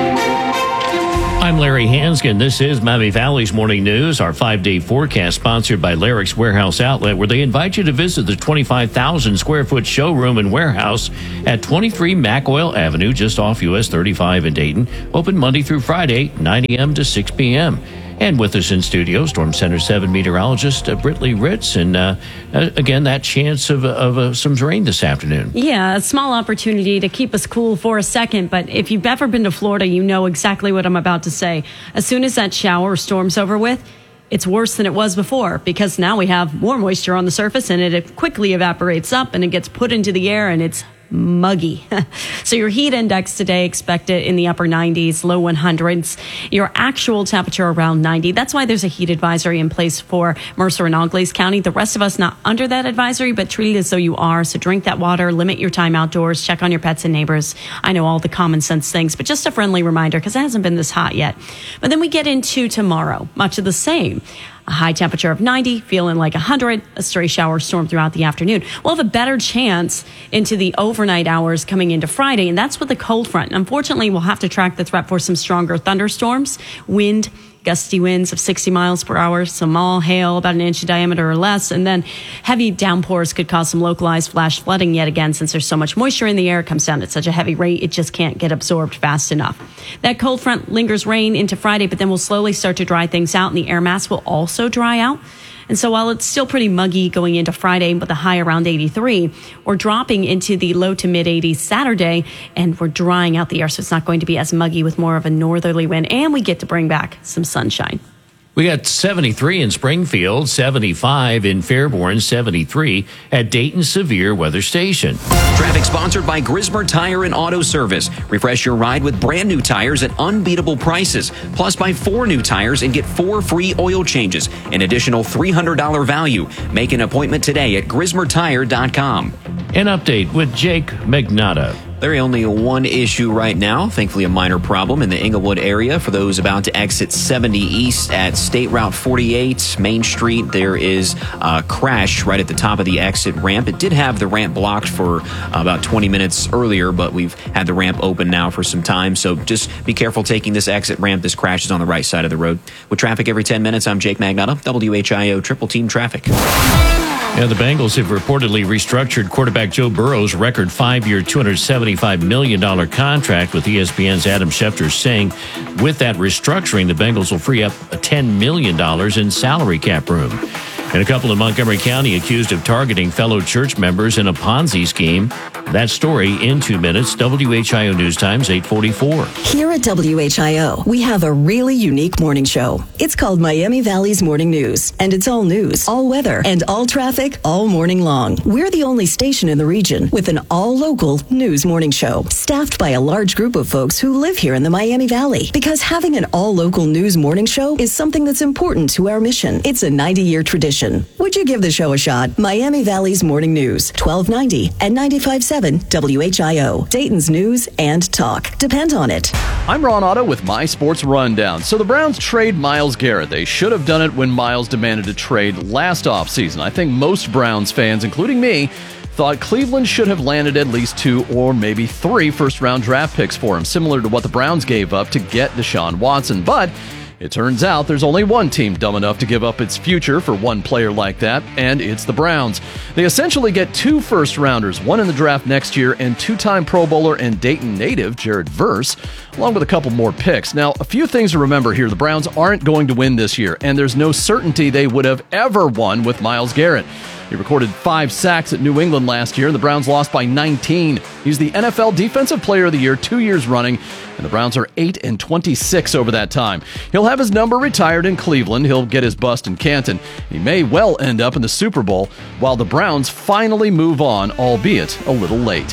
I'm Larry Hanskin. This is Miami Valley's Morning News, our five-day forecast sponsored by Larrick's Warehouse Outlet, where they invite you to visit the twenty-five thousand square foot showroom and warehouse at twenty-three Mac Oil Avenue, just off U S thirty-five in Dayton. Open Monday through Friday, nine a.m. to six p.m. And with us in studio, Storm Center seven meteorologist uh, Britley Ritz. And uh, uh, again, that chance of, of uh, some rain this afternoon. Yeah, a small opportunity to keep us cool for a second. But if you've ever been to Florida, you know exactly what I'm about to say. As soon as that shower or storm's over with, it's worse than it was before, because now we have more moisture on the surface and it quickly evaporates up and it gets put into the air and it's muggy. So your heat index today expected in the upper nineties, low one hundreds. Your actual temperature around ninety. That's why there's a heat advisory in place for Mercer and Auglaize County. The rest of us not under that advisory, but treat it as though you are. So drink that water, limit your time outdoors, check on your pets and neighbors. I know all the common sense things, but just a friendly reminder because it hasn't been this hot yet. But then we get into tomorrow, much of the same. A high temperature of ninety, feeling like one hundred, a stray shower storm throughout the afternoon. We'll have a better chance into the overnight hours coming into Friday, and that's with the cold front. Unfortunately, we'll have to track the threat for some stronger thunderstorms, wind, gusty winds of sixty miles per hour, some small hail about an inch in diameter or less, and then heavy downpours could cause some localized flash flooding yet again. Since there's so much moisture in the air, it comes down at such a heavy rate, it just can't get absorbed fast enough. That cold front lingers rain into Friday, but then we'll slowly start to dry things out, and the air mass will also dry out. And so while it's still pretty muggy going into Friday with a high around eighty-three, we're dropping into the low to mid eighties Saturday, and we're drying out the air, so it's not going to be as muggy with more of a northerly wind, and we get to bring back some sunshine. We got seventy-three in Springfield, seventy-five in Fairborn, seventy-three at Dayton Severe Weather Station. Traffic sponsored by Grismer Tire and Auto Service. Refresh your ride with brand new tires at unbeatable prices. Plus, buy four new tires and get four free oil changes. An additional three hundred dollars value. Make an appointment today at grismer tire dot com. An update with Jake Magnotta. There only one issue right now, thankfully a minor problem in the Inglewood area. For those about to exit seventy East at State Route forty-eight, Main Street, there is a crash right at the top of the exit ramp. It did have the ramp blocked for about twenty minutes earlier, but we've had the ramp open now for some time. So just be careful taking this exit ramp. This crash is on the right side of the road. With traffic every ten minutes, I'm Jake Magnotta, W H I O Triple Team Traffic. Yeah, the Bengals have reportedly restructured quarterback Joe Burrow's record five-year, two hundred seventy-five million dollars contract, with E S P N's Adam Schefter saying with that restructuring, the Bengals will free up ten million dollars in salary cap room. And a couple in Montgomery County accused of targeting fellow church members in a Ponzi scheme. That story in two minutes. W H I O News Times, eight forty-four. Here at W H I O, we have a really unique morning show. It's called Miami Valley's Morning News, and it's all news, all weather, and all traffic all morning long. We're the only station in the region with an all-local news morning show, staffed by a large group of folks who live here in the Miami Valley. Because having an all-local news morning show is something that's important to our mission. It's a ninety-year tradition. Would you give the show a shot? Miami Valley's Morning News, twelve ninety and ninety-five point seven W H I O. Dayton's news and talk. Depend on it. I'm Ron Otto with My Sports Rundown. So the Browns trade Myles Garrett. They should have done it when Myles demanded a trade last offseason. I think most Browns fans, including me, thought Cleveland should have landed at least two or maybe three first-round draft picks for him, similar to what the Browns gave up to get Deshaun Watson. But it turns out there's only one team dumb enough to give up its future for one player like that, and it's the Browns. They essentially get two first-rounders, one in the draft next year, and two-time Pro Bowler and Dayton native Jared Verse, along with a couple more picks. Now, a few things to remember here. The Browns aren't going to win this year, and there's no certainty they would have ever won with Myles Garrett. He recorded five sacks at New England last year, and the Browns lost by nineteen. He's the N F L Defensive Player of the Year two years running, and the Browns are eight and twenty-six over that time. He'll have his number retired in Cleveland. He'll get his bust in Canton. He may well end up in the Super Bowl while the Browns finally move on, albeit a little late.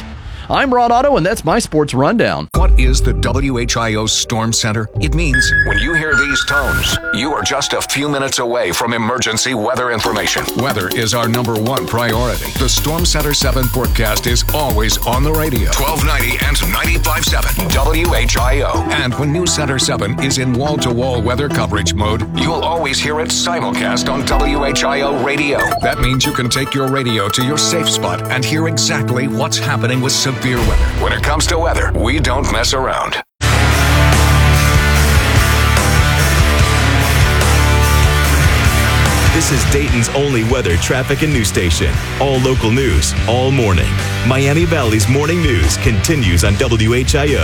I'm Ron Otto, and that's my sports rundown. What is the W H I O Storm Center? It means when you hear these tones, you are just a few minutes away from emergency weather information. Weather is our number one priority. The Storm Center seven forecast is always on the radio. twelve ninety and ninety-five point seven W H I O. And when News Center seven is in wall-to-wall weather coverage mode, you'll always hear it simulcast on W H I O radio. That means you can take your radio to your safe spot and hear exactly what's happening with severe weather. When it comes to weather, we don't mess around. This is Dayton's only weather, traffic, and news station. All local news, all morning. Miami Valley's morning news continues on W H I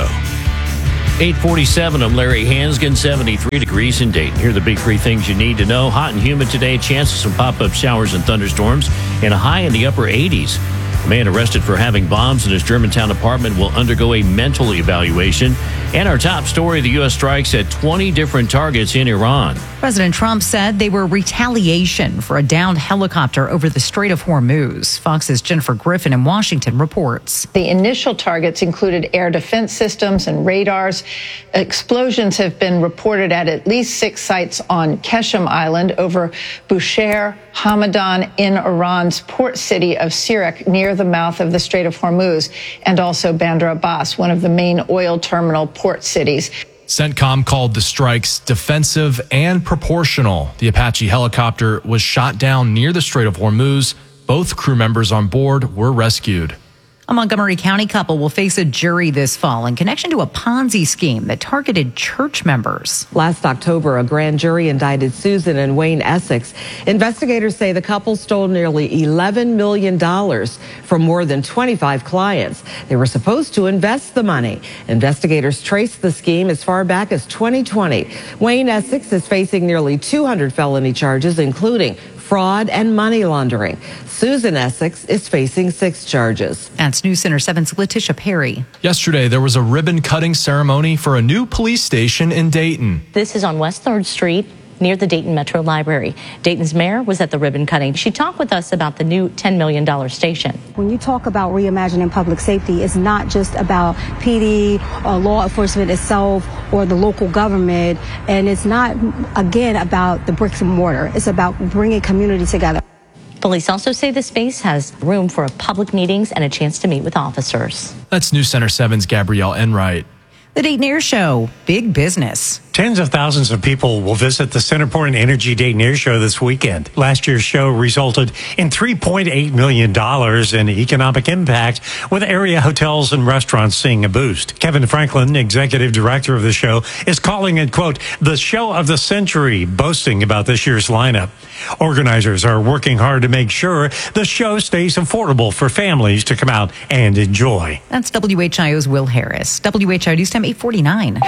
O. eight forty-seven, I'm Larry Hansgen, seventy-three degrees in Dayton. Here are the big three things you need to know. Hot and humid today, chance of some pop-up showers and thunderstorms, and a high in the upper eighties. A man arrested for having bombs in his Germantown apartment will undergo a mental evaluation. And our top story, the U S strikes at twenty different targets in Iran. President Trump said they were retaliation for a downed helicopter over the Strait of Hormuz. Fox's Jennifer Griffin in Washington reports. The initial targets included air defense systems and radars. Explosions have been reported at at least six sites on Keshem Island, over Bushehr, Hamadan in Iran's port city of Sirak near the mouth of the Strait of Hormuz, and also Bandar Abbas, one of the main oil terminal port cities. CENTCOM called the strikes defensive and proportional. The Apache helicopter was shot down near the Strait of Hormuz. Both crew members on board were rescued. A Montgomery County couple will face a jury this fall in connection to a Ponzi scheme that targeted church members. Last October, a grand jury indicted Susan and Wayne Essex. Investigators say the couple stole nearly eleven million dollars from more than twenty-five clients. They were supposed to invest the money. Investigators traced the scheme as far back as twenty twenty. Wayne Essex is facing nearly two hundred felony charges, including fraud and money laundering. Susan Essex is facing six charges. That's News Center seven's Letitia Perry. Yesterday, there was a ribbon-cutting ceremony for a new police station in Dayton. This is on West third Street, near the Dayton Metro Library. Dayton's mayor was at the ribbon cutting. She talked with us about the new ten million dollars station. When you talk about reimagining public safety, it's not just about P D or law enforcement itself or the local government. And it's not, again, about the bricks and mortar. It's about bringing community together. Police also say the space has room for public meetings and a chance to meet with officers. That's News Center seven's Gabrielle Enright. The Dayton Air Show, big business. Tens of thousands of people will visit the Centerport and Energy Dayton Air Show this weekend. Last year's show resulted in three point eight million dollars in economic impact, with area hotels and restaurants seeing a boost. Kevin Franklin, executive director of the show, is calling it, quote, the show of the century, boasting about this year's lineup. Organizers are working hard to make sure the show stays affordable for families to come out and enjoy. That's W H I O's Will Harris. W H I O News Time eight forty-nine.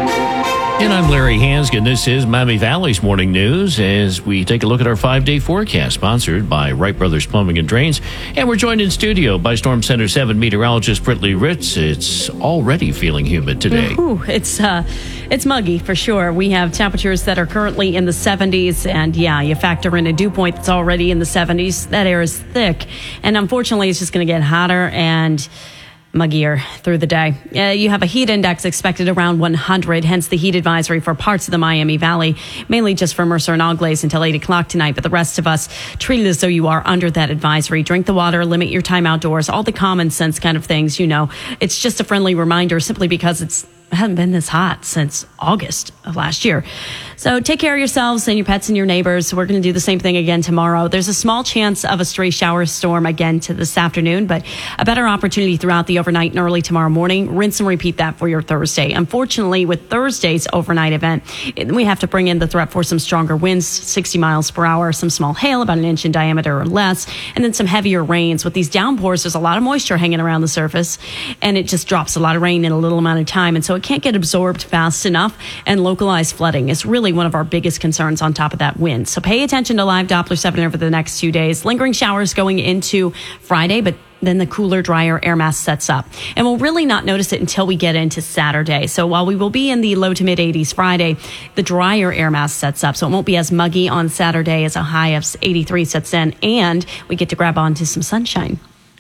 And I'm Larry Hansgen. This is Miami Valley's Morning News as we take a look at our five-day forecast, sponsored by Wright Brothers Plumbing and Drains. And we're joined in studio by Storm Center seven meteorologist Brittany Ritz. It's already feeling humid today. Ooh, it's uh, it's muggy for sure. We have temperatures that are currently in the seventies, and yeah, you factor in a dew point that's already in the seventies. That air is thick, and unfortunately, it's just going to get hotter and muggier through the day. Uh, you have a heat index expected around one hundred, hence the heat advisory for parts of the Miami Valley, mainly just for Mercer and Auglaize until eight o'clock tonight. But the rest of us, treat it as though you are under that advisory. Drink the water, limit your time outdoors, all the common sense kind of things, you know. It's just a friendly reminder simply because it's it hasn't been this hot since August of last year. So take care of yourselves and your pets and your neighbors. We're going to do the same thing again tomorrow. There's a small chance of a stray shower storm again to this afternoon, but a better opportunity throughout the overnight and early tomorrow morning. Rinse and repeat that for your Thursday. Unfortunately, with Thursday's overnight event, we have to bring in the threat for some stronger winds, sixty miles per hour, some small hail, about an inch in diameter or less, and then some heavier rains. With these downpours, there's a lot of moisture hanging around the surface, and it just drops a lot of rain in a little amount of time, and so it can't get absorbed fast enough, and localized flooding is really one of our biggest concerns on top of that wind. So pay attention to live Doppler seven over the next few days. Lingering showers going into Friday, but then the cooler, drier air mass sets up. And we'll really not notice it until we get into Saturday. So while we will be in the low to mid eighties Friday, the drier air mass sets up. So it won't be as muggy on Saturday as a high of eighty-three sets in, and we get to grab onto some sunshine.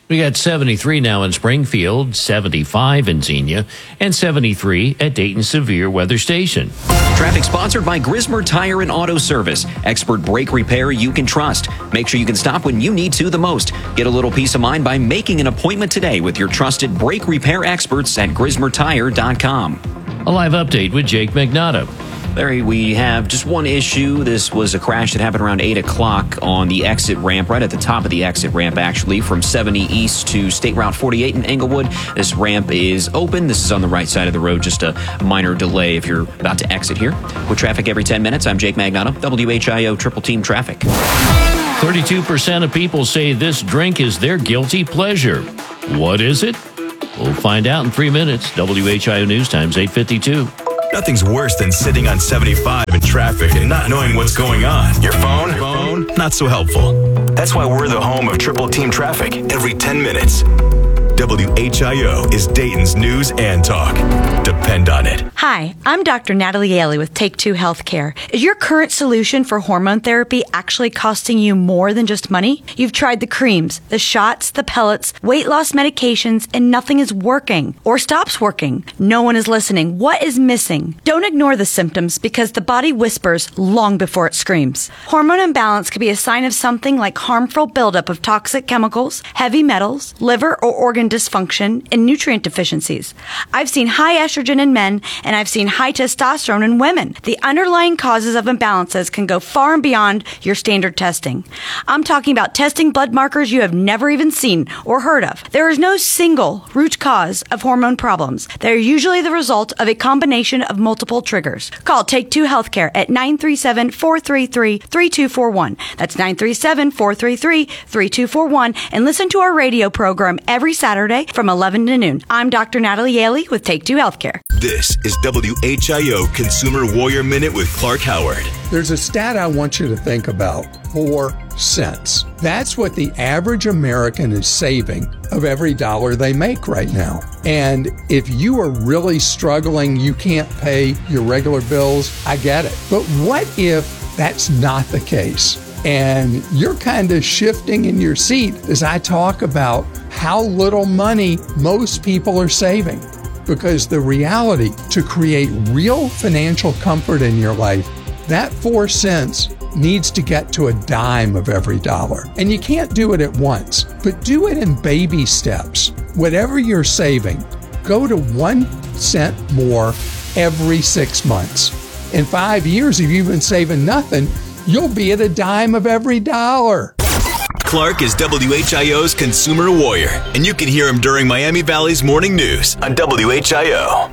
We got seventy-three now in Springfield, seventy-five in Xenia, and seventy-three at Dayton Severe Weather Station. Traffic sponsored by Grismer Tire and Auto Service. Expert brake repair you can trust. Make sure you can stop when you need to the most. Get a little peace of mind by making an appointment today with your trusted brake repair experts at grismer tire dot com. A live update with Jake Magnotta. Larry, we have just one issue. This was a crash that happened around eight o'clock on the exit ramp, right at the top of the exit ramp, actually, from seventy East to State Route forty-eight in Englewood. This ramp is open. This is on the right side of the road, just a minor delay if you're about to exit here. With traffic every ten minutes, I'm Jake Magnotta, W H I O Triple Team Traffic. thirty-two percent of people say this drink is their guilty pleasure. What is it? We'll find out in three minutes. W H I O News Times, eight fifty-two. Nothing's worse than sitting on seventy-five in traffic and not knowing what's going on. Your phone? Phone? Not so helpful. That's why we're the home of Triple Team Traffic every ten minutes. W H I O is Dayton's news and talk. Depend on it. Hi, I'm Doctor Natalie Yaley with Take Two Healthcare. Is your current solution for hormone therapy actually costing you more than just money? You've tried the creams, the shots, the pellets, weight loss medications, and nothing is working or stops working. No one is listening. What is missing? Don't ignore the symptoms because the body whispers long before it screams. Hormone imbalance could be a sign of something like harmful buildup of toxic chemicals, heavy metals, liver or organ dysfunction, and nutrient deficiencies. I've seen high estrogen in men, and I've seen high testosterone in women. The underlying causes of imbalances can go far and beyond your standard testing. I'm talking about testing blood markers you have never even seen or heard of. There is no single root cause of hormone problems. They're usually the result of a combination of multiple triggers. Call Take Two Healthcare at nine three seven, four three three, three two four one. That's nine three seven, four three three, three two four one, and listen to our radio program every Saturday from eleven to noon. I'm Doctor Natalie Yaley with Take Two Healthcare. This is W H I O Consumer Warrior Minute with Clark Howard. There's a stat I want you to think about. Four cents. That's what the average American is saving of every dollar they make right now. And if you are really struggling, you can't pay your regular bills, I get it. But what if that's not the case? And you're kind of shifting in your seat as I talk about how little money most people are saving. Because the reality, to create real financial comfort in your life, that four cents needs to get to a dime of every dollar. And you can't do it at once, but do it in baby steps. Whatever you're saving, go to one cent more every six months. In five years, if you've been saving nothing, you'll be at a dime of every dollar. Clark is W H I O's Consumer Warrior, and you can hear him during Miami Valley's Morning News on W H I O.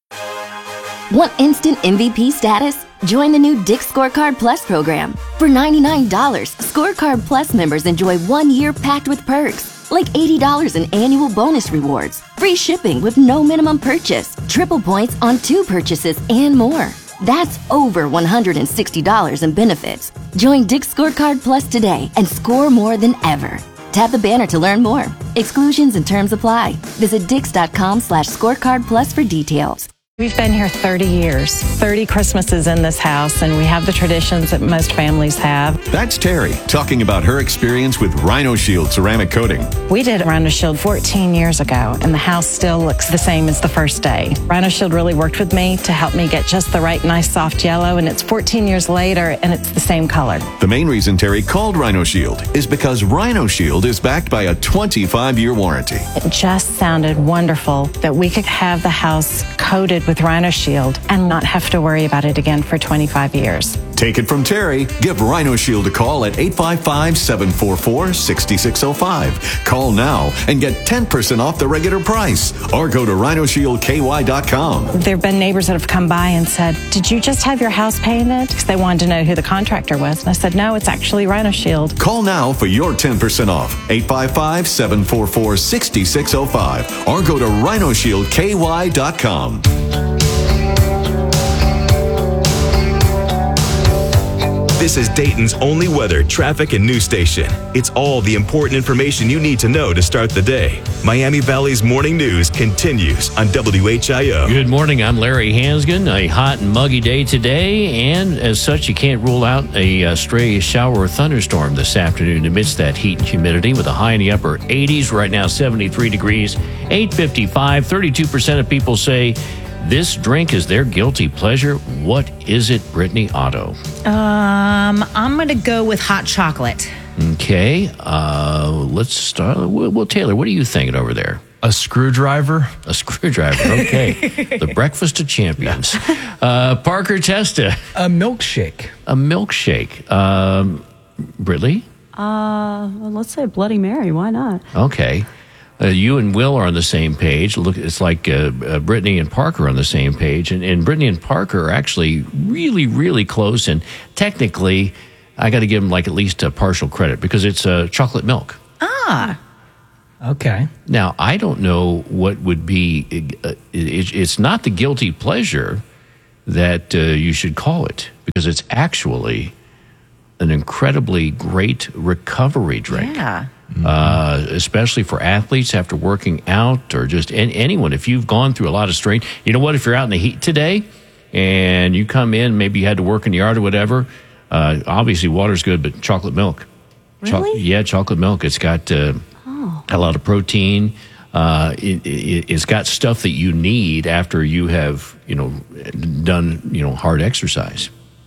Want instant M V P status? Join the new Dick's Scorecard Plus program. For ninety-nine dollars, Scorecard Plus members enjoy one year packed with perks, like eighty dollars in annual bonus rewards, free shipping with no minimum purchase, triple points on two purchases, and more. That's over one hundred sixty dollars in benefits. Join Dick's Scorecard Plus today and score more than ever. Tap the banner to learn more. Exclusions and terms apply. Visit dix.com slash scorecard plus for details. We've been here thirty years, thirty Christmases in this house, and we have the traditions that most families have. That's Terry talking about her experience with Rhino Shield ceramic coating. We did Rhino Shield fourteen years ago, and the house still looks the same as the first day. Rhino Shield really worked with me to help me get just the right nice soft yellow, and it's fourteen years later, and it's the same color. The main reason Terry called Rhino Shield is because Rhino Shield is backed by a twenty-five year warranty. It just sounded wonderful that we could have the house coated with Rhino Shield and not have to worry about it again for twenty-five years. Take it from Terry. Give Rhino Shield a call at eight five five, seven four four, six six zero five. Call now and get ten percent off the regular price, or go to rhino shield k y dot com. There have been neighbors that have come by and said, "Did you just have your house painted?" Because they wanted to know who the contractor was. And I said, "No, it's actually Rhino Shield." Call now for your ten percent off. eight five five, seven four four, six six zero five, or go to rhino shield k y dot com. This is Dayton's only weather, traffic, and news station. It's all the important information you need to know to start the day. Miami Valley's morning news continues on W H I O. Good morning. I'm Larry Hansgen. A hot and muggy day today, and as such, you can't rule out a uh, stray shower or thunderstorm this afternoon amidst that heat and humidity with a high in the upper eighties. Right now, seventy-three degrees, eight fifty-five. thirty-two percent of people say this drink is their guilty pleasure. What is it, Brittany Otto? Um, I'm going to go with hot chocolate. Okay, uh, let's start. Well, well, Taylor, what are you thinking over there? A screwdriver? A screwdriver, okay. The breakfast of champions. Uh, Parker Testa. A milkshake. A milkshake. Um, Brittany? Uh, well, let's say Bloody Mary. Why not? Okay. Uh, you and Will are on the same page. Look, it's like uh, uh, Brittany and Parker are on the same page. And, and Brittany and Parker are actually really, really close. And technically, I got to give them like at least a partial credit because it's uh, chocolate milk. Ah. Okay. Now, I don't know what would be, uh, it, it's not the guilty pleasure that uh, you should call it because it's actually an incredibly great recovery drink. Yeah. Uh, especially for athletes after working out or just an, anyone. If you've gone through a lot of strain, you know what? If you're out in the heat today and you come in, maybe you had to work in the yard or whatever, uh, obviously water's good, but chocolate milk. Really? Cho- yeah, chocolate milk. It's got uh, Oh. a lot of protein. Uh, it, it, it's got stuff that you need after you have, you know, done, you know, hard exercise.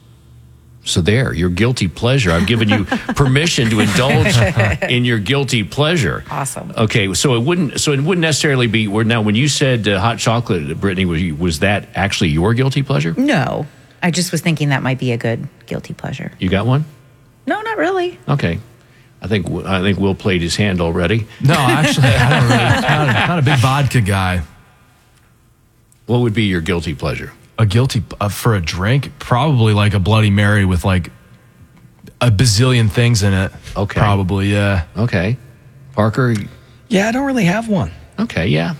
So there, your guilty pleasure. I've given you permission to indulge in your guilty pleasure. Awesome. Okay, so it wouldn't. So it wouldn't necessarily be. Where now, when you said uh, hot chocolate, Brittany, was, you, was that actually your guilty pleasure? No. I just was thinking that might be a good guilty pleasure. You got one? No, not really. Okay. I think I think Will played his hand already. No, actually, I don't really. I'm not, not a big vodka guy. What would be your guilty pleasure? A guilty uh, for a drink, probably like a Bloody Mary with like a bazillion things in it. Okay. Probably, yeah. Okay. Parker? Yeah, I don't really have one. Okay, yeah.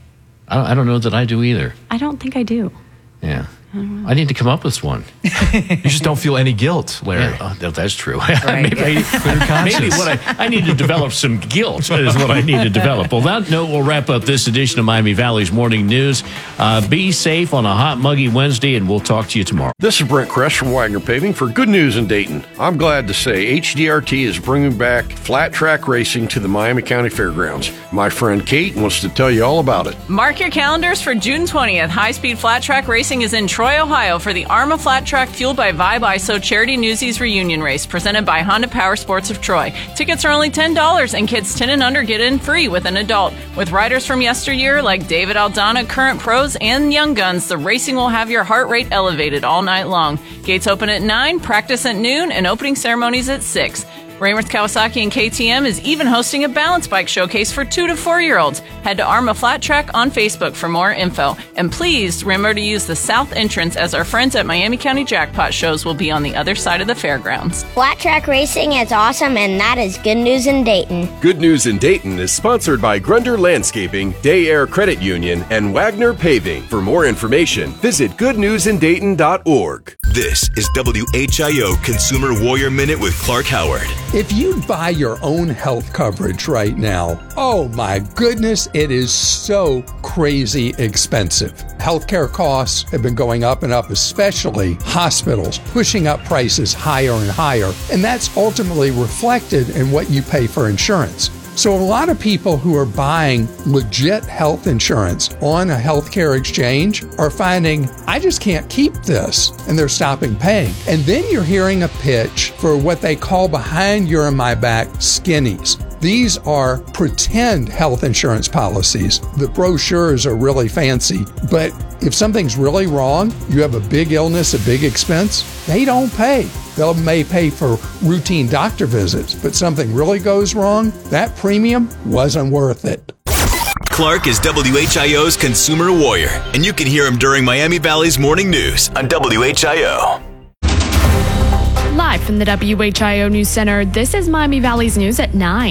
I don't, I don't know that I do either. I don't think I do. Yeah. I need to come up with one. You just don't feel any guilt, Larry. Yeah, oh, that's true. Right. maybe maybe what I, I need to develop some guilt is what I need to develop. Well, that note will wrap up this edition of Miami Valley's Morning News. Uh, be safe on a hot, muggy Wednesday, and we'll talk to you tomorrow. This is Brent Kress from Wagner Paving for Good News in Dayton. I'm glad to say H D R T is bringing back flat track racing to the Miami County Fairgrounds. My friend Kate wants to tell you all about it. Mark your calendars for June twentieth. High-speed flat track racing is in Troy, Ohio for the ARMA Flat Track Fueled by Vibe I S O Charity Newsies Reunion Race presented by Honda Power Sports of Troy. Tickets are only ten dollars and kids ten and under get in free with an adult. With riders from yesteryear like David Aldana, current pros, and young guns, the racing will have your heart rate elevated all night long. Gates open at nine, practice at noon, and opening ceremonies at six. Rainworth Kawasaki and K T M is even hosting a balance bike showcase for two to four year olds. Head to ARMA Flat Track on Facebook for more info. And please remember to use the south entrance as our friends at Miami County Jackpot shows will be on the other side of the fairgrounds. Flat track racing is awesome, and that is Good News in Dayton. Good News in Dayton is sponsored by Grunder Landscaping, Day Air Credit Union, and Wagner Paving. For more information, visit good news in dayton dot org. This is W H I O Consumer Warrior Minute with Clark Howard. If you buy your own health coverage right now, oh my goodness, it is so crazy expensive. Healthcare costs have been going up and up, especially hospitals, pushing up prices higher and higher. And that's ultimately reflected in what you pay for insurance. So a lot of people who are buying legit health insurance on a healthcare exchange are finding, I just can't keep this, and they're stopping paying. And then you're hearing a pitch for what they call behind your and my back skinnies. These are pretend health insurance policies. The brochures are really fancy, but if something's really wrong, you have a big illness, a big expense, they don't pay. They may pay for routine doctor visits, but something really goes wrong, that premium wasn't worth it. Clark is W H I O's Consumer Warrior, and you can hear him during Miami Valley's Morning News on W H I O. Live from the W H I O News Center, this is Miami Valley's News at nine.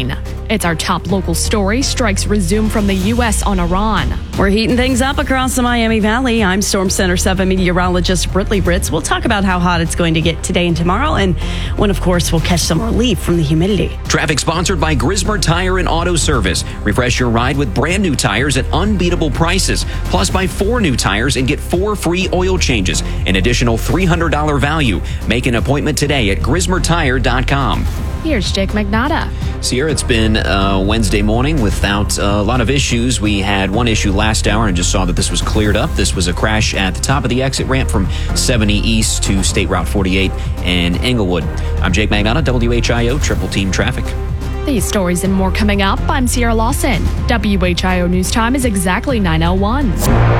It's our top local story. Strikes resume from the U S on Iran. We're heating things up across the Miami Valley. I'm Storm Center seven meteorologist Britley Ritz. We'll talk about how hot it's going to get today and tomorrow, and when, of course, we'll catch some relief from the humidity. Traffic sponsored by Grismer Tire and Auto Service. Refresh your ride with brand new tires at unbeatable prices. Plus, buy four new tires and get four free oil changes. An additional three hundred dollars value. Make an appointment today at grismer tire dot com. Here's Jake McNada. Sierra, it's been uh, Wednesday morning without uh, a lot of issues. We had one issue last hour and just saw that this was cleared up. This was a crash at the top of the exit ramp from seventy East to State Route forty-eight in Englewood. I'm Jake McNada, W H I O Triple Team Traffic. These stories and more coming up. I'm Sierra Lawson. W H I O News Time is exactly nine oh one.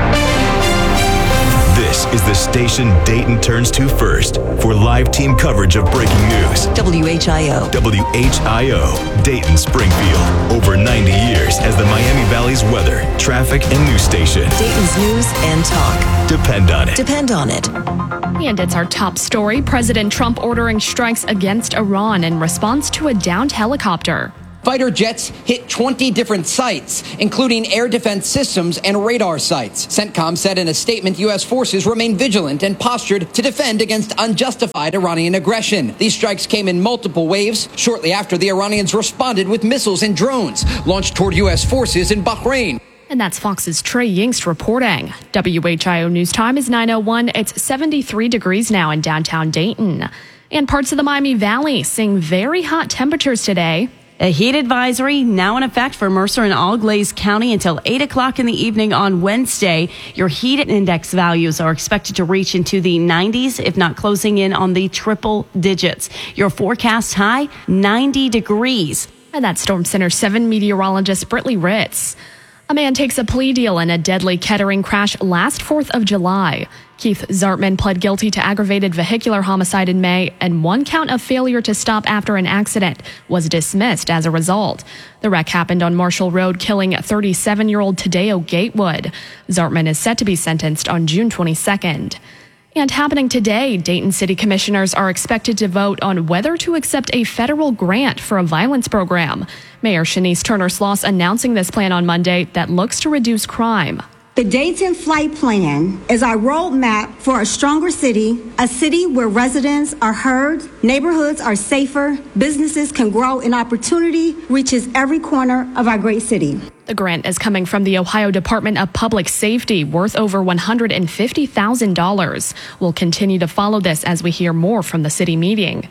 This is the station Dayton turns to first for live team coverage of breaking news. W H I O. W H I O, Dayton Springfield. Over ninety years as the Miami Valley's weather, traffic, and news station. Dayton's news and talk. Depend on it. Depend on it. And it's our top story. President Trump ordering strikes against Iran in response to a downed helicopter. Fighter jets hit twenty different sites, including air defense systems and radar sites. CENTCOM said in a statement U S forces remain vigilant and postured to defend against unjustified Iranian aggression. These strikes came in multiple waves shortly after the Iranians responded with missiles and drones launched toward U S forces in Bahrain. And that's Fox's Trey Yingst reporting. W H I O News Time is nine oh one. It's seventy-three degrees now in downtown Dayton. And parts of the Miami Valley seeing very hot temperatures today. A heat advisory now in effect for Mercer and Auglaize County until eight o'clock in the evening on Wednesday. Your heat index values are expected to reach into the nineties, if not closing in on the triple digits. Your forecast high, ninety degrees. And that's Storm Center seven meteorologist Britley Ritz. A man takes a plea deal in a deadly Kettering crash last fourth of July. Keith Zartman pled guilty to aggravated vehicular homicide in May, and one count of failure to stop after an accident was dismissed as a result. The wreck happened on Marshall Road, killing thirty-seven-year-old Tadeo Gatewood. Zartman is set to be sentenced on June twenty-second. And happening today, Dayton City Commissioners are expected to vote on whether to accept a federal grant for a violence program. Mayor Shanice Turner-Sloss announcing this plan on Monday that looks to reduce crime. The Dayton Flight Plan is our roadmap for a stronger city, a city where residents are heard, neighborhoods are safer, businesses can grow, and opportunity reaches every corner of our great city. The grant is coming from the Ohio Department of Public Safety, worth over one hundred fifty thousand dollars. We'll continue to follow this as we hear more from the city meeting.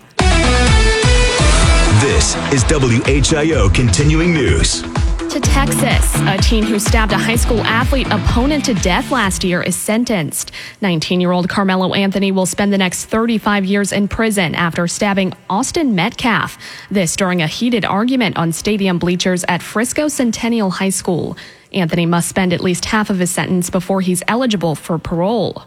This is W H I O Continuing News. To Texas, a teen who stabbed a high school athlete opponent to death last year is sentenced. nineteen-year-old Carmelo Anthony will spend the next thirty-five years in prison after stabbing Austin Metcalf. This during a heated argument on stadium bleachers at Frisco Centennial High School. Anthony must spend at least half of his sentence before he's eligible for parole.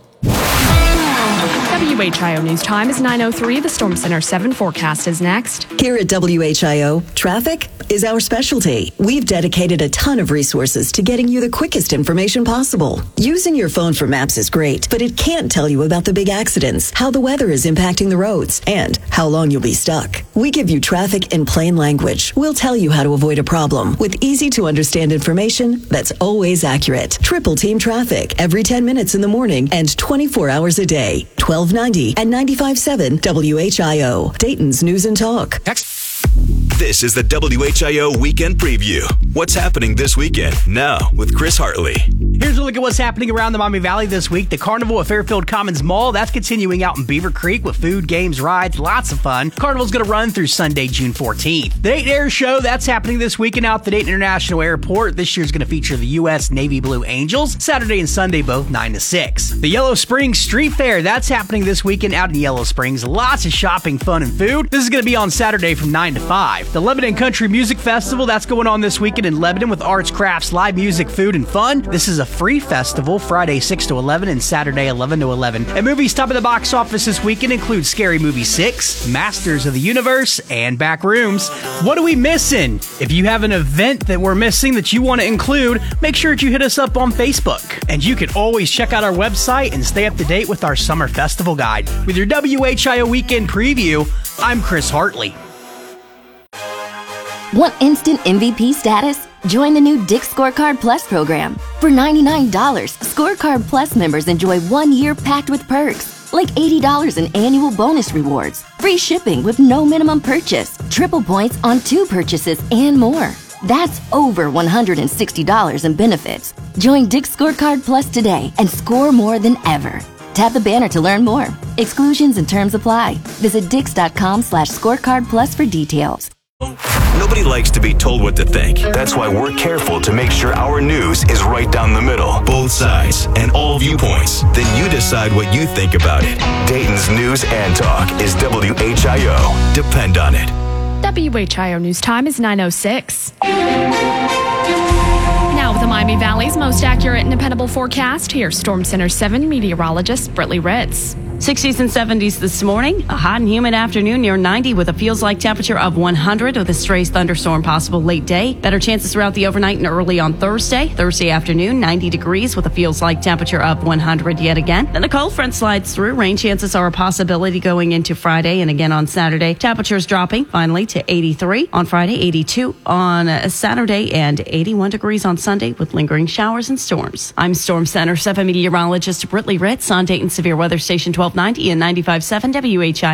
W H I O News Time is nine oh three. The Storm Center seven forecast is next. Here at W H I O, traffic is our specialty. We've dedicated a ton of resources to getting you the quickest information possible. Using your phone for maps is great, but it can't tell you about the big accidents, how the weather is impacting the roads, and how long you'll be stuck. We give you traffic in plain language. We'll tell you how to avoid a problem with easy to understand information that's always accurate. Triple Team Traffic every ten minutes in the morning and twenty-four hours a day. twelve ninety and ninety-five point seven W H I O, Dayton's News and Talk. This is the W H I O Weekend Preview. What's happening this weekend? Now with Chris Hartley. Here's a look at what's happening around the Miami Valley this week. The Carnival at Fairfield Commons Mall, that's continuing out in Beaver Creek with food, games, rides, lots of fun. Carnival's going to run through Sunday, June fourteenth. The Dayton Air Show, that's happening this weekend out at the Dayton International Airport. This year's going to feature the U S Navy Blue Angels, Saturday and Sunday, both nine to six. The Yellow Springs Street Fair, that's happening this weekend out in Yellow Springs. Lots of shopping, fun, and food. This is going to be on Saturday from nine to five. The Lebanon Country Music Festival, that's going on this weekend in Lebanon with arts, crafts, live music, food, and fun. This is a free festival, Friday six to eleven and Saturday eleven to eleven. And movies top of the box office this weekend include Scary Movie six, Masters of the Universe, and Backrooms. What are we missing? If you have an event that we're missing that you want to include, make sure that you hit us up on Facebook. And you can always check out our website and stay up to date with our Summer Festival Guide. With your W H I O Weekend Preview, I'm Chris Hartley. Want instant M V P status? Join the new Dick's Scorecard Plus program. For ninety-nine dollars, Scorecard Plus members enjoy one year packed with perks, like eighty dollars in annual bonus rewards, free shipping with no minimum purchase, triple points on two purchases, and more. That's over one hundred sixty dollars in benefits. Join Dick's Scorecard Plus today and score more than ever. Tap the banner to learn more. Exclusions and terms apply. Visit dix.com slash scorecard plus for details. Nobody likes to be told what to think. That's why we're careful to make sure our news is right down the middle. Both sides and all viewpoints. Then you decide what you think about it. Dayton's News and Talk is W H I O. Depend on it. W H I O News Time is nine oh six. Now with the Miami Valley's most accurate and dependable forecast, here's Storm Center seven meteorologist Brittany Ritz. sixties and seventies this morning. A hot and humid afternoon near ninety with a feels like temperature of one hundred with a stray thunderstorm possible late day. Better chances throughout the overnight and early on Thursday. Thursday afternoon, ninety degrees with a feels like temperature of one hundred yet again. Then a cold front slides through. Rain chances are a possibility going into Friday and again on Saturday. Temperatures dropping finally to eighty-three on Friday, eighty-two on Saturday, and eighty-one degrees on Sunday with lingering showers and storms. I'm Storm Center seven meteorologist Brittany Ritz on Dayton Severe Weather Station twelve ninety and ninety-five point seven W H I O.